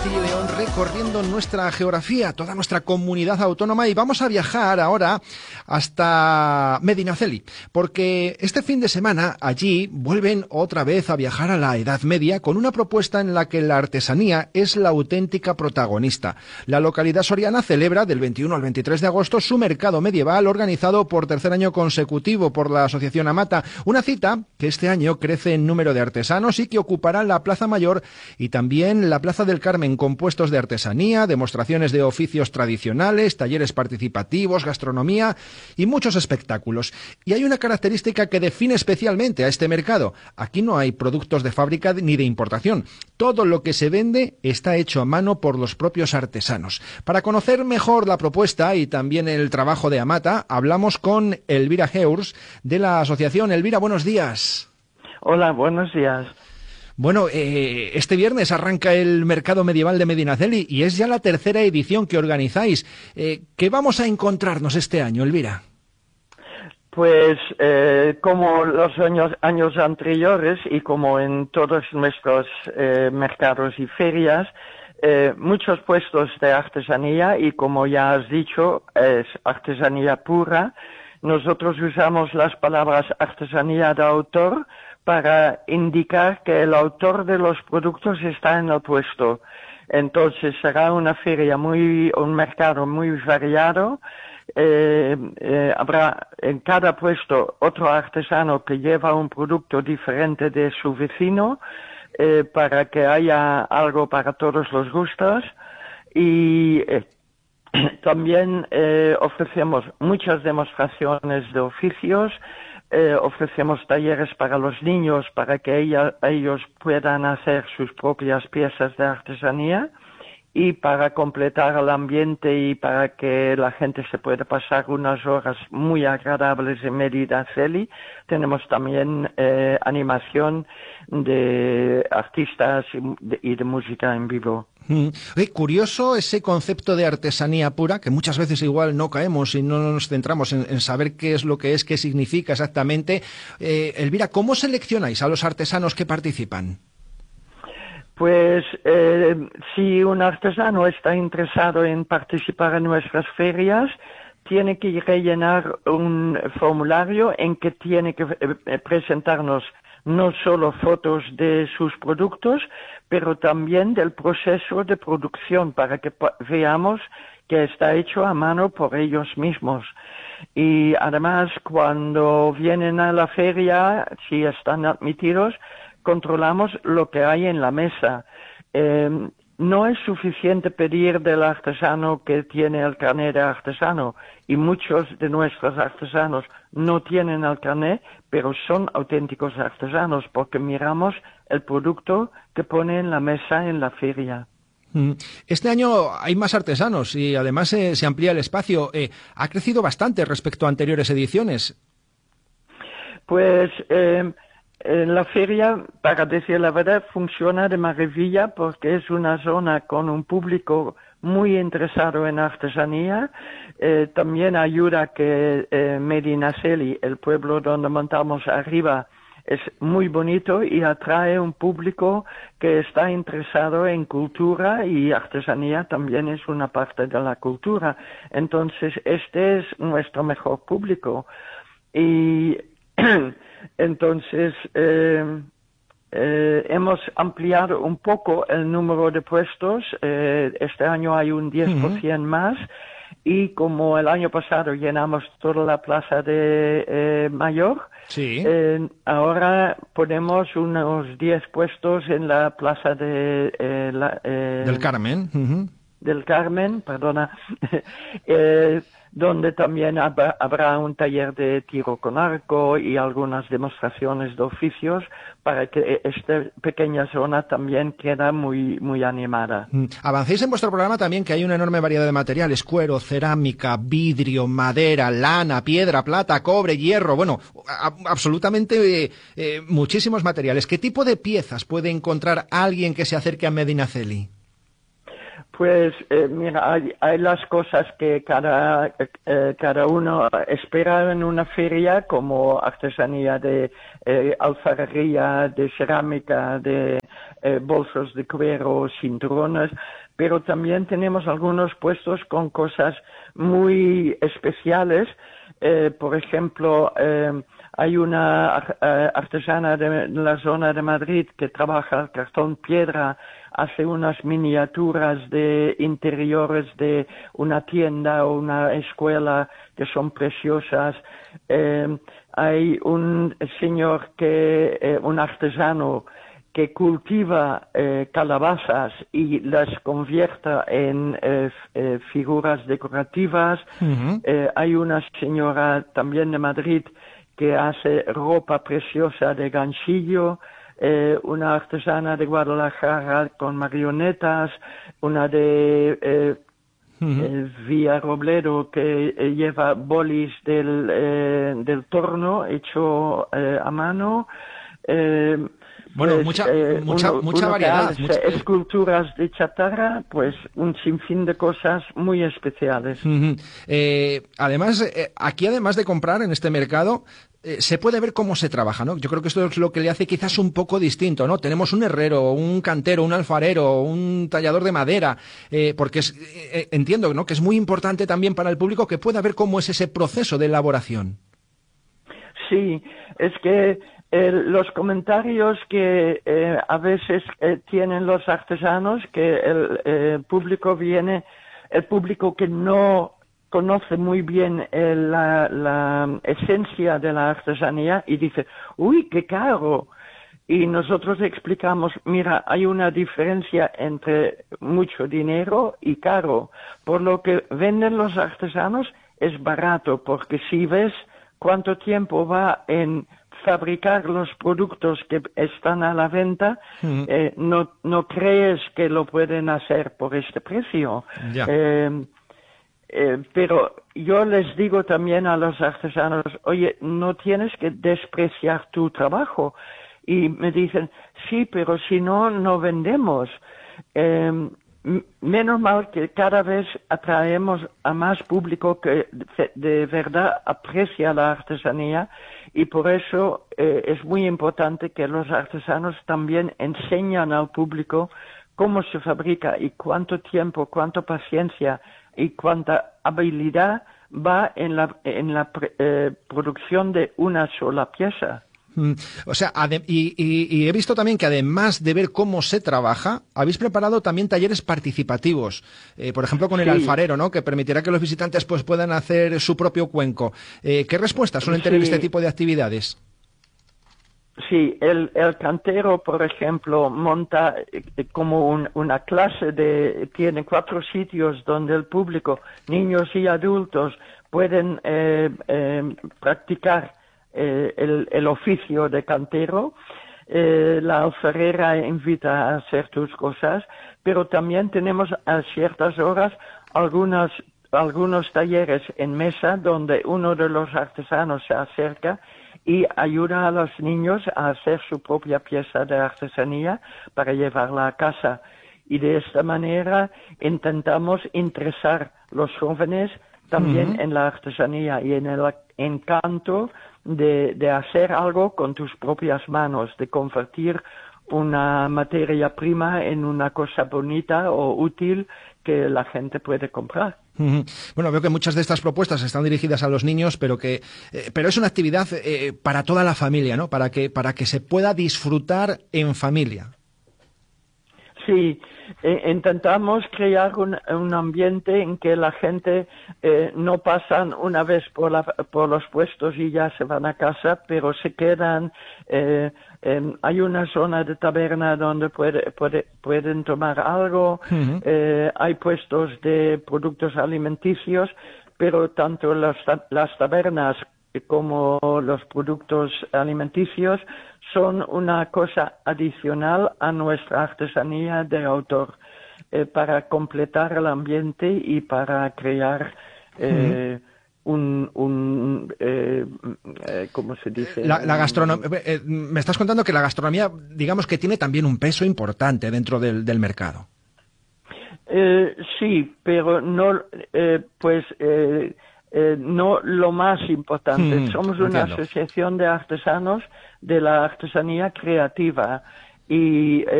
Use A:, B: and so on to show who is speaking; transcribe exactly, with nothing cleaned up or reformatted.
A: Castilla y León recorriendo nuestra geografía, toda nuestra comunidad autónoma, y vamos a viajar ahora hasta Medinaceli, porque este fin de semana allí vuelven otra vez a viajar a la Edad Media con una propuesta en la que la artesanía es la auténtica protagonista. La localidad soriana celebra del veintiuno al veintitrés de agosto su mercado medieval, organizado por tercer año consecutivo por la Asociación Amata, una cita que este año crece en número de artesanos y que ocupará la Plaza Mayor y también la Plaza del Carmen, con puestos de artesanía, demostraciones de oficios tradicionales, talleres participativos, gastronomía y muchos espectáculos. Y hay una característica que define especialmente a este mercado: aquí no hay productos de fábrica ni de importación. Todo lo que se vende está hecho a mano por los propios artesanos. Para conocer mejor la propuesta y también el trabajo de Amata, hablamos con Elvira Heurs de la asociación. Elvira, buenos días.
B: Hola, buenos días.
A: Bueno, eh, este viernes arranca el Mercado Medieval de Medinaceli y es ya la tercera edición que organizáis. Eh, ¿Qué vamos a encontrarnos este año, Elvira?
B: Pues eh, como los años, años anteriores y como en todos nuestros eh, mercados y ferias, eh, muchos puestos de artesanía, y como ya has dicho, es artesanía pura. Nosotros usamos las palabras artesanía de autor para indicar que el autor de los productos está en el puesto. Entonces será una feria muy, un mercado muy variado. Eh, eh, habrá en cada puesto otro artesano que lleva un producto diferente de su vecino, eh, para que haya algo para todos los gustos. Y eh, también eh, ofrecemos muchas demostraciones de oficios. Eh, ofrecemos talleres para los niños para que ella, ellos puedan hacer sus propias piezas de artesanía, y para completar el ambiente y para que la gente se pueda pasar unas horas muy agradables en Medinaceli, tenemos también eh, animación de artistas y de, y de música en vivo.
A: Mm. Eh, curioso ese concepto de artesanía pura, que muchas veces igual no caemos y no nos centramos en, en saber qué es lo que es, qué significa exactamente. Eh, Elvira, ¿cómo seleccionáis a los artesanos que participan?
B: Pues eh, si un artesano está interesado en participar en nuestras ferias, tiene que rellenar un formulario en que tiene que eh, presentarnos no solo fotos de sus productos, pero también del proceso de producción, para que veamos que está hecho a mano por ellos mismos. Y además, cuando vienen a la feria, si están admitidos, controlamos lo que hay en la mesa. Eh, no es suficiente pedir del artesano que tiene el carnet de artesano, y muchos de nuestros artesanos no tienen el carnet, pero son auténticos artesanos porque miramos el producto que pone en la mesa en la feria.
A: Este año hay más artesanos y además eh, se amplía el espacio. Eh, ha crecido bastante respecto a anteriores ediciones.
B: Pues eh, en la feria, para decir la verdad, funciona de maravilla porque es una zona con un público muy interesado en artesanía. Eh, también ayuda que eh, Medinaceli, el pueblo donde montamos arriba, es muy bonito y atrae un público que está interesado en cultura, y artesanía también es una parte de la cultura. Entonces, este es nuestro mejor público. Y entonces, eh, eh, hemos ampliado un poco el número de puestos. Eh, este año hay un diez por ciento uh-huh. más. Y como el año pasado llenamos toda la plaza de eh, Mayor, sí. eh, ahora ponemos unos diez puestos en la plaza de eh, la, eh,
A: del Carmen. Uh-huh.
B: Del Carmen, perdona, eh, donde también habrá, habrá un taller de tiro con arco y algunas demostraciones de oficios, para que esta pequeña zona también queda muy, muy animada.
A: Avancéis en vuestro programa también que hay una enorme variedad de materiales: cuero, cerámica, vidrio, madera, lana, piedra, plata, cobre, hierro, bueno, a, absolutamente eh, eh, muchísimos materiales. ¿Qué tipo de piezas puede encontrar alguien que se acerque a Medinaceli?
B: Pues eh, mira, hay, hay las cosas que cada, eh, cada uno espera en una feria, como artesanía de eh, alfarería, de cerámica, de eh, bolsos de cuero, cinturones, pero también tenemos algunos puestos con cosas muy especiales. Eh, por ejemplo, eh, hay una uh, artesana de la zona de Madrid que trabaja cartón piedra, hace unas miniaturas de interiores de una tienda o una escuela que son preciosas. Eh, hay un señor que, eh, un artesano que cultiva eh, calabazas y las convierte en eh, eh, figuras decorativas. Uh-huh. Eh, hay una señora también de Madrid que hace ropa preciosa de ganchillo, eh, una artesana de Guadalajara con marionetas, una de eh, uh-huh. eh, Villarrobledo que eh, lleva bolis del, eh, del torno hecho eh, a mano. Eh,
A: Bueno,
B: pues,
A: mucha,
B: eh,
A: mucha,
B: uno,
A: mucha
B: uno
A: variedad.
B: Que
A: mucha...
B: esculturas de chatarra, pues un sinfín de cosas muy especiales.
A: Uh-huh. Eh, además, eh, aquí además de comprar en este mercado, eh, se puede ver cómo se trabaja, ¿no? Yo creo que esto es lo que le hace quizás un poco distinto, ¿no? Tenemos un herrero, un cantero, un alfarero, un tallador de madera, eh, porque es, eh, entiendo, ¿no?, que es muy importante también para el público que pueda ver cómo es ese proceso de elaboración.
B: Sí, es que Eh, los comentarios que eh, a veces eh, tienen los artesanos, que el eh, público viene, el público que no conoce muy bien eh, la, la esencia de la artesanía y dice, uy, qué caro. Y nosotros explicamos, mira, hay una diferencia entre mucho dinero y caro. Por lo que venden los artesanos es barato, porque si ves cuánto tiempo va en fabricar los productos que están a la venta, uh-huh. eh, no, no crees que lo pueden hacer por este precio.
A: Yeah.
B: Eh, eh, pero yo les digo también a los artesanos, oye, no tienes que despreciar tu trabajo. Y me dicen, sí, pero si no, no vendemos. Eh, Menos mal que cada vez atraemos a más público que de, de verdad aprecia la artesanía y por eso eh, es muy importante que los artesanos también enseñan al público cómo se fabrica y cuánto tiempo, cuánta paciencia y cuánta habilidad va en la, en la eh, producción de una sola pieza.
A: O sea, y, y, y he visto también que además de ver cómo se trabaja, habéis preparado también talleres participativos, eh, por ejemplo con el sí. alfarero, ¿no?, que permitirá que los visitantes pues puedan hacer su propio cuenco. Eh, ¿Qué respuestas suelen tener sí. este tipo de actividades?
B: Sí, el, el cantero, por ejemplo, monta eh, como un, una clase de, tiene cuatro sitios donde el público, niños y adultos, pueden eh, eh, practicar Eh, el, el oficio de cantero. Eh, la alfarera invita a hacer tus cosas, pero también tenemos a ciertas horas algunas, algunos talleres en mesa donde uno de los artesanos se acerca y ayuda a los niños a hacer su propia pieza de artesanía para llevarla a casa. Y de esta manera intentamos interesar a los jóvenes también uh-huh. en la artesanía y en el encanto de, de hacer algo con tus propias manos, de convertir una materia prima en una cosa bonita o útil que la gente puede comprar.
A: Uh-huh. Bueno, veo que muchas de estas propuestas están dirigidas a los niños, pero que eh, pero es una actividad eh, para toda la familia, ¿no? Para que para que se pueda disfrutar en familia.
B: Sí, eh, intentamos crear un, un ambiente en que la gente eh, no pasan una vez por, la, por los puestos y ya se van a casa, pero se quedan. Eh, eh, hay una zona de taberna donde puede, puede, pueden tomar algo. Uh-huh. eh, hay puestos de productos alimenticios, pero tanto las, las tabernas como los productos alimenticios son una cosa adicional a nuestra artesanía de autor eh, para completar el ambiente y para crear eh, uh-huh. un, un eh, eh, ¿cómo se dice?
A: La, la gastronomía. Eh, me estás contando que la gastronomía, digamos que tiene también un peso importante dentro del, del mercado.
B: Eh, sí, pero no, eh, pues, eh, eh, no lo más importante.
A: Hmm,
B: Somos una
A: entiendo.
B: asociación de artesanos de la artesanía creativa y